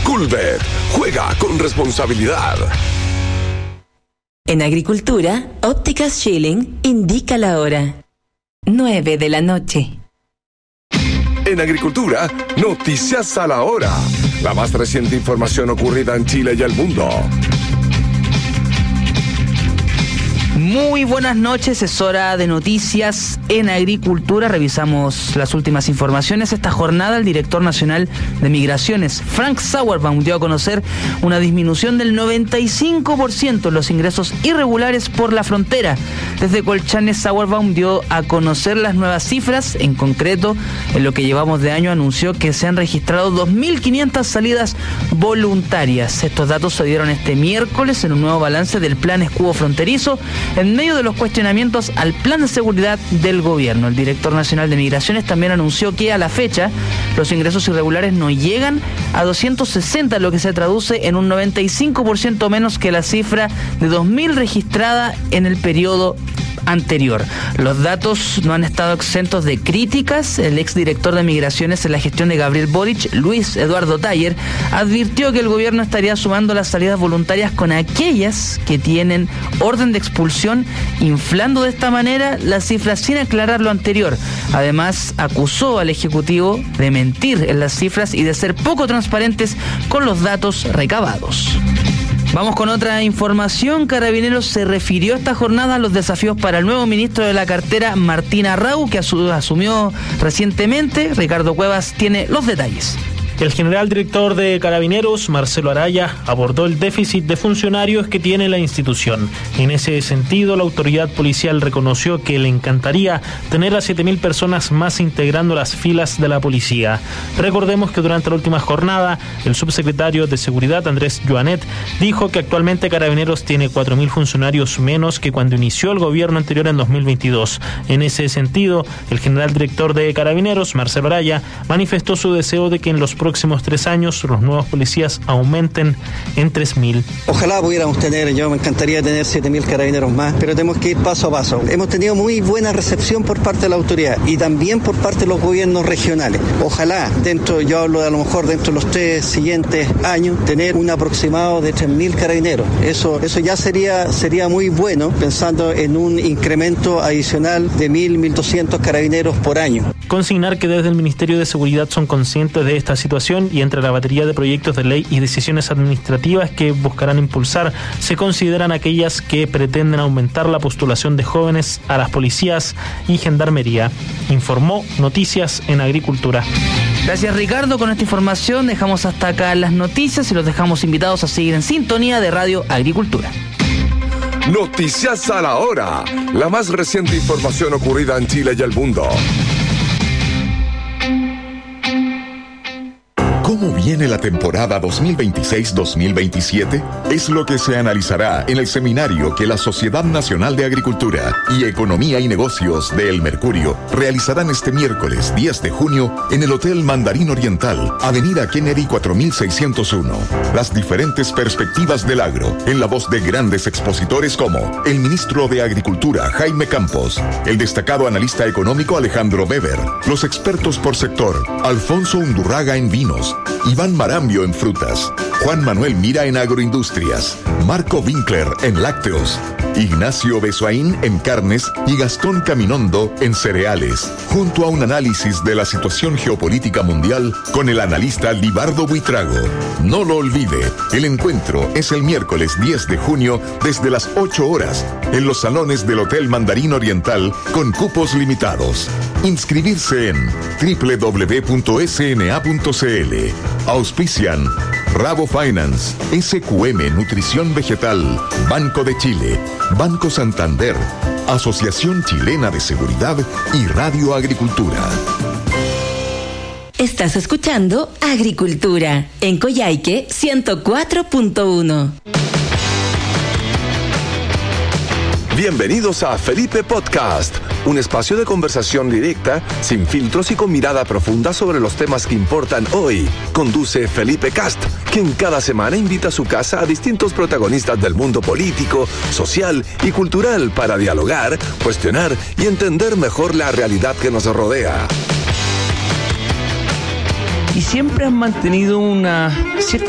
Coolbet. Juega con responsabilidad. En Agricultura, Ópticas Schilling indica la hora. 9 de la noche. En Agricultura, noticias a la hora. La más reciente información ocurrida en Chile y el mundo. Muy buenas noches, es hora de noticias en Agricultura. Revisamos las últimas informaciones. Esta jornada el director nacional de Migraciones, Frank Sauerbaum, dio a conocer una disminución del 95% en los ingresos irregulares por la frontera. Desde Colchane, Sauerbaum dio a conocer las nuevas cifras. En concreto, en lo que llevamos de año anunció que se han registrado 2.500 salidas voluntarias. Estos datos se dieron este miércoles en un nuevo balance del Plan Escudo Fronterizo, en medio de los cuestionamientos al plan de seguridad del gobierno. El director nacional de Migraciones también anunció que a la fecha los ingresos irregulares no llegan a 260, lo que se traduce en un 95% menos que la cifra de 2.000 registrada en el periodo anterior. Los datos no han estado exentos de críticas. El exdirector de Migraciones en la gestión de Gabriel Boric, Luis Eduardo Taller, advirtió que el gobierno estaría sumando las salidas voluntarias con aquellas que tienen orden de expulsión, inflando de esta manera las cifras sin aclarar lo anterior. Además, acusó al Ejecutivo de mentir en las cifras y de ser poco transparentes con los datos recabados. Vamos con otra información. Carabineros se refirió esta jornada a los desafíos para el nuevo ministro de la cartera, Martín Arrau, que asumió recientemente. Ricardo Cuevas tiene los detalles. El general director de Carabineros, Marcelo Araya, abordó el déficit de funcionarios que tiene la institución. En ese sentido, la autoridad policial reconoció que le encantaría tener a 7.000 personas más integrando las filas de la policía. Recordemos que durante la última jornada, el subsecretario de Seguridad, Andrés Joanet, dijo que actualmente Carabineros tiene 4.000 funcionarios menos que cuando inició el gobierno anterior en 2022. En ese sentido, el general director de Carabineros, Marcelo Araya, manifestó su deseo de que en los próximos 3 años los nuevos policías aumenten en 3.000. Ojalá pudiéramos tener, yo me encantaría tener 7.000 carabineros más, pero tenemos que ir paso a paso. Hemos tenido muy buena recepción por parte de la autoridad y también por parte de los gobiernos regionales. Ojalá, yo hablo de a lo mejor dentro de los 3 siguientes años, tener un aproximado de 3.000 carabineros. Eso ya sería muy bueno, pensando en un incremento adicional de 1.200 carabineros por año. Consignar que desde el Ministerio de Seguridad son conscientes de esta situación y entre la batería de proyectos de ley y decisiones administrativas que buscarán impulsar, se consideran aquellas que pretenden aumentar la postulación de jóvenes a las policías y gendarmería. Informó Noticias en Agricultura. Gracias, Ricardo. Con esta información dejamos hasta acá las noticias y los dejamos invitados a seguir en sintonía de Radio Agricultura. Noticias a la hora. La más reciente información ocurrida en Chile y el mundo. ¿Cómo viene la temporada 2026-2027? Es lo que se analizará en el seminario que la Sociedad Nacional de Agricultura y Economía y Negocios de El Mercurio realizarán este miércoles 10 de junio en el Hotel Mandarín Oriental, Avenida Kennedy 4601. Las diferentes perspectivas del agro, en la voz de grandes expositores como el ministro de Agricultura, Jaime Campos, el destacado analista económico Alejandro Weber, los expertos por sector, Alfonso Undurraga en vinos, Iván Marambio en frutas, Juan Manuel Mira en agroindustrias, Marco Winkler en lácteos, Ignacio Besoaín en carnes y Gastón Caminondo en cereales, junto a un análisis de la situación geopolítica mundial con el analista Libardo Buitrago. No lo olvide, el encuentro es el miércoles 10 de junio desde las 8 horas en los salones del Hotel Mandarín Oriental con cupos limitados. Inscribirse en www.sna.cl. Auspician Rabo Finance, SQM Nutrición Vegetal, Banco de Chile, Banco Santander, Asociación Chilena de Seguridad y Radio Agricultura. Estás escuchando Agricultura en Coyhaique 104.1. Bienvenidos a Felipe Podcast, un espacio de conversación directa, sin filtros y con mirada profunda sobre los temas que importan hoy. Conduce Felipe Cast, quien cada semana invita a su casa a distintos protagonistas del mundo político, social y cultural para dialogar, cuestionar y entender mejor la realidad que nos rodea. Y siempre han mantenido una cierta